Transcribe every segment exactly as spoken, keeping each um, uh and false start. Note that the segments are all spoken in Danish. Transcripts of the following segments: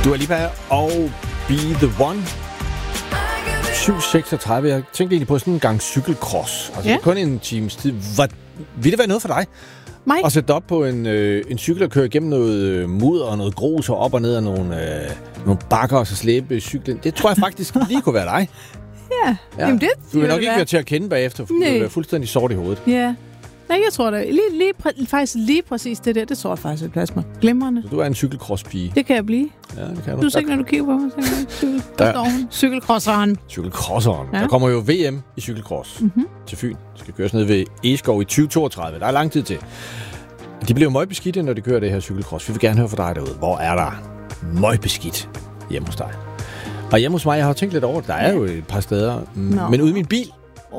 Dua Lipa og Be The One. syv seksogtredive. Jeg tænkte egentlig på sådan en gang cykelcross. Altså ja. kun en times tid. Hvad, vil det være noget for dig? Mig? At sætte op på en, øh, en cykel og køre igennem noget øh, mudder og noget grus og op og ned af nogle, øh, nogle bakker og så slæbe cyklen. Det tror jeg faktisk lige kunne være dig. Ja, ja. Jamen det Du vil nok det ikke være til at kende bagefter, for Nej. du vil være fuldstændig sort i hovedet. Ja. Nej, jeg tror da lige, lige, præ- faktisk lige præcis det der, det tror jeg faktisk er plads mig. Glimrende. Så du er en cykelcross-pige. Det kan jeg blive. Ja, det kan du. Du er sikkert, når du kigger på mig. Cykel. Der står hun. Cykelcrosseren. Cykelcrosseren. Ja. Der kommer jo V M i cykelcross mm-hmm. til Fyn. Det skal køres ned ved Egeskov i tyve toogtredive. Der er lang tid til. De bliver jo møgbeskidte, når de kører det her cykelcross. Vi vil gerne høre fra dig derude. Hvor er der møgbeskidt hjemme hos dig? Og hjemme hos mig, jeg har tænkt lidt over det. Der er jo et par steder. Nå. Men ude i min bil,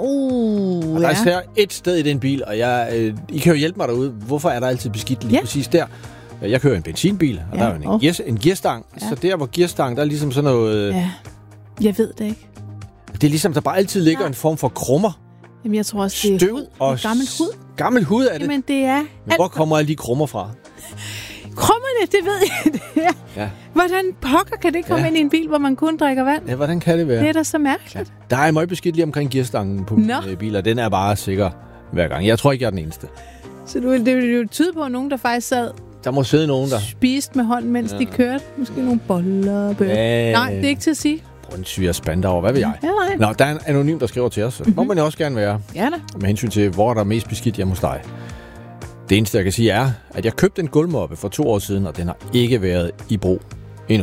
Oh, og der ja. er et sted i den bil, og jeg, øh, I kan jo hjælpe mig derude. Hvorfor er der altid beskidt lige ja. præcis der? Jeg kører en benzinbil, og ja. der er jo en, oh. gear, en gearstang. Ja. Så der, hvor gearstang, der er ligesom sådan noget... Ja, jeg ved det ikke. Det er ligesom, der bare altid ligger ja. en form for krummer. Jamen, jeg tror også, det er Støv hud. og gammel hud. Gammel hud er det. Jamen, det er... Men hvor kommer alle de krummer fra? Krummerne, det ved jeg. Det er. Ja. Hvordan pokker kan det komme ja. ind i en bil, hvor man kun drikker vand? Ja, hvordan kan det være? Det er da så mærkeligt. Ja. Der er meget beskidt lige omkring gearstangen på mine biler. Den er bare sikker hver gang. Jeg tror ikke, jeg er den eneste. Så du, det vil jo tyde på, at nogen, der faktisk sad... Der må sidde nogen, der... Spiste med hånden, mens ja. de kørte. Måske nogle boller. Ja. Nej, det er ikke til at sige. Brøndsyre, Spandauer, hvad ved jeg? Ja, nej. Nå, der er en anonym, der skriver til os. Så mm-hmm. må man jo også gerne være. Ja da. Med hensyn til, hvor der er mest beskidt hjemme hos dig. Det eneste, jeg kan sige, er, at jeg købte en gulvmoppe for to år siden, og den har ikke været i brug endnu.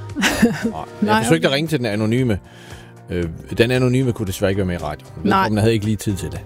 jeg Nej, forsøgte okay. at ringe til den anonyme. Øh, den anonyme kunne desværre ikke være med i radioen. Nej. Den havde ikke lige tid til det.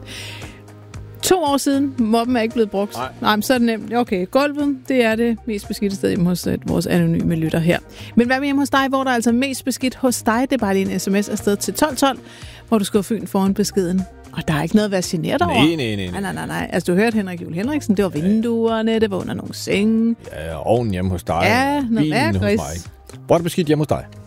To år siden, moppen er ikke blevet brugt. Nej. Nej, men så er det nemt. Okay, gulvet, det er det mest beskidte sted hjemme hos uh, vores anonyme lytter her. Men hvad med hjemme hos dig, hvor der er altså mest beskidt hos dig? Det er bare lige en sms afsted til tolv tolv, hvor du skriver Fyn foran beskeden. Og der er ikke noget at være generet over. Nej, nej, nej. Nej, nej, nej, nej. Altså, du hørte Henrik Juhl Henriksen. Det var vinduerne, det var under nogle senge. Ja, ovnen hjemme hos dig. Ja, noget bilen hos værkris. mig. Hvor er det beskidt hjemme hos dig?